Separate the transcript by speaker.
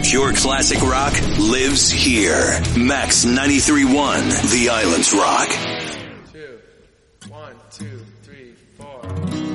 Speaker 1: Pure classic rock lives here. Max 93.1, The Islands Rock.